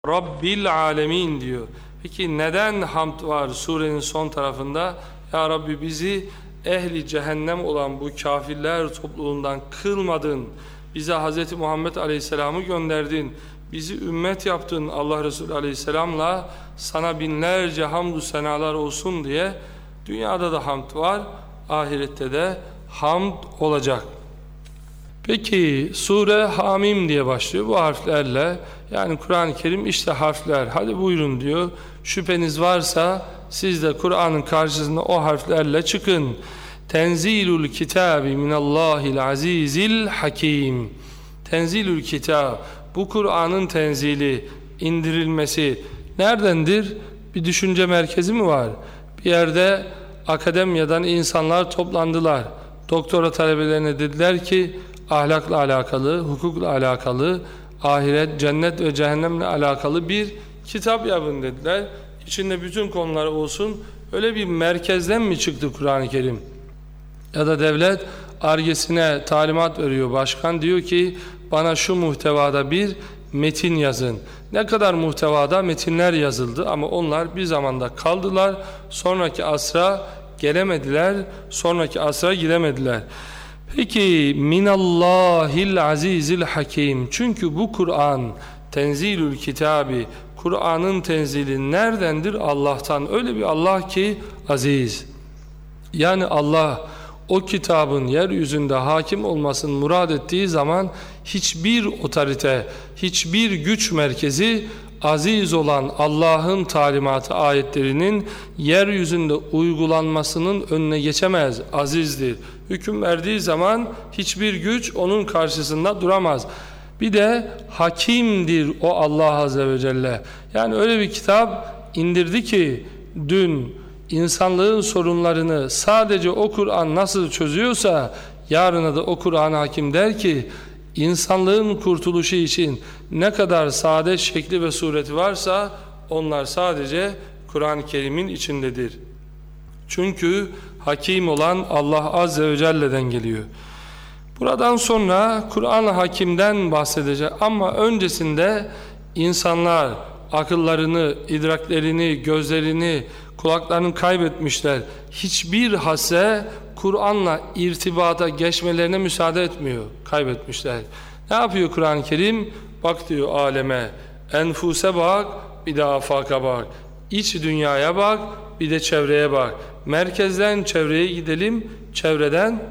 Rabbil alemin diyor. Peki neden hamd var surenin son tarafında? Ya Rabbi bizi ehli cehennem olan bu kafirler topluluğundan kılmadın. Bize Hz. Muhammed Aleyhisselam'ı gönderdin. Bizi ümmet yaptın Allah Resulü Aleyhisselam'la. Sana binlerce hamdü senalar olsun diye dünyada da hamd var. Ahirette de hamd olacak. Peki sure Hamim diye başlıyor bu harflerle. Yani Kur'an-ı Kerim işte harfler. Hadi buyurun diyor. Şüpheniz varsa siz de Kur'an'ın karşısında o harflerle çıkın. Tenzilul kitabi minallahil azizil hakim. Tenzilul kitab. Bu Kur'an'ın tenzili, indirilmesi neredendir? Bir düşünce merkezi mi var? Bir yerde akademyadan insanlar toplandılar. Doktora talebelerine dediler ki ahlakla alakalı, hukukla alakalı, ahiret, cennet ve cehennemle alakalı bir kitap yapın dediler. İçinde bütün konular olsun. Öyle bir merkezden mi çıktı Kur'an-ı Kerim? Ya da devlet Ar-Ge'sine talimat veriyor. Başkan diyor ki bana şu muhtevada bir metin yazın. Ne kadar muhtevada metinler yazıldı ama onlar bir zamanda kaldılar. Sonraki asra gelemediler. Sonraki asra giremediler. Peki minallahil azizil hakim. Çünkü bu Kur'an tenzilül kitabi, Kur'an'ın tenzili neredendir? Allah'tan. Öyle bir Allah ki aziz. Yani Allah o kitabın yeryüzünde hakim olmasını murad ettiği zaman hiçbir otorite, hiçbir güç merkezi aziz olan Allah'ın talimatı ayetlerinin yeryüzünde uygulanmasının önüne geçemez, azizdir. Hüküm verdiği zaman hiçbir güç onun karşısında duramaz. Bir de hakimdir o Allah Azze ve Celle. Yani öyle bir kitap indirdi ki dün insanlığın sorunlarını sadece o Kur'an nasıl çözüyorsa yarına da o Kur'an hakim der ki insanlığın kurtuluşu için ne kadar sade şekli ve sureti varsa onlar sadece Kur'an-ı Kerim'in içindedir. Çünkü hakim olan Allah Azze ve Celle'den geliyor. Buradan sonra Kur'an-ı Hakim'den bahsedecek ama öncesinde insanlar akıllarını, idraklerini, gözlerini, kulaklarını kaybetmişler. Hiçbir hasse Kur'an'la irtibata geçmelerine müsaade etmiyor. Kaybetmişler. Ne yapıyor Kur'an-ı Kerim? Bak diyor aleme, enfuse bak, bir de afaka bak. İç dünyaya bak, bir de çevreye bak. Merkezden çevreye gidelim, çevreden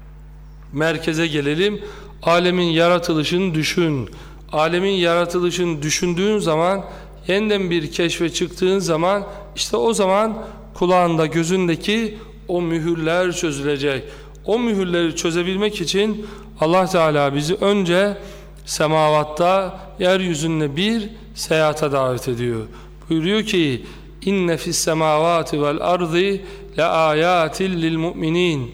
merkeze gelelim. Alemin yaratılışını düşün. Alemin yaratılışını düşündüğün zaman, yeniden bir keşfe çıktığın zaman, işte o zaman kulağında, gözündeki o mühürler çözülecek. O mühürleri çözebilmek için Allah Teala bizi önce semavatta, yeryüzünde bir seyahate davet ediyor. Buyuruyor ki inne fis semavati vel ardı la ayatin lil mu'minin.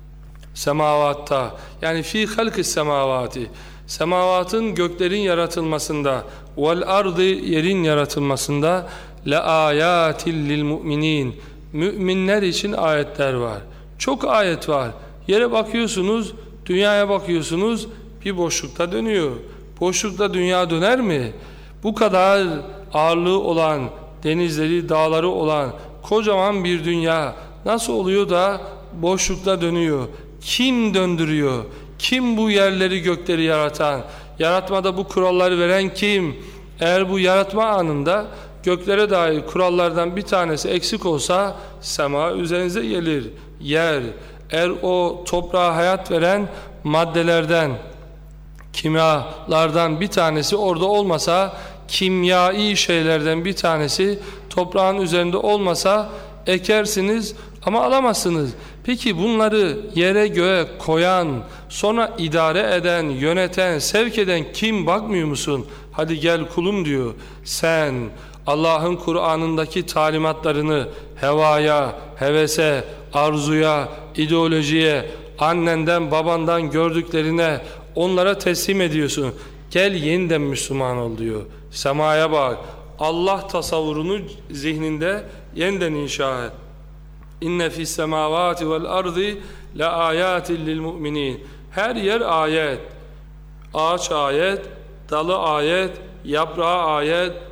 Semavatta, yani fi halkis semavati, semavatın, göklerin yaratılmasında, vel ardı, yerin yaratılmasında, la ayatin lil mu'minin, müminler için ayetler var. Çok ayet var. Yere bakıyorsunuz, dünyaya bakıyorsunuz, bir boşlukta dönüyor. Boşlukta dünya döner mi? Bu kadar ağırlığı olan, denizleri, dağları olan kocaman bir dünya nasıl oluyor da boşlukta dönüyor? Kim döndürüyor? Kim bu yerleri, gökleri yaratan? Yaratmada bu kuralları veren kim? Eğer bu yaratma anında göklere dair kurallardan bir tanesi eksik olsa sema üzerinize gelir, yer. Eğer o toprağa hayat veren maddelerden, kimyalardan bir tanesi orada olmasa, kimyai şeylerden bir tanesi toprağın üzerinde olmasa ekersiniz ama alamazsınız. Peki bunları yere göğe koyan, sonra idare eden, yöneten, sevk eden kim, bakmıyor musun? Hadi gel kulum diyor. Sen Allah'ın Kur'an'ındaki talimatlarını hevaya, hevese, arzuya, ideolojiye, annenden babandan gördüklerine, onlara teslim ediyorsun. Gel yeniden Müslüman ol diyor. Semaya bak. Allah tasavvurunu zihninde yeniden inşa et. İnne fis semavati vel ardı la ayatin lil mu'minin. Her yer ayet. Ağaç ayet, dalı ayet, yaprağı ayet,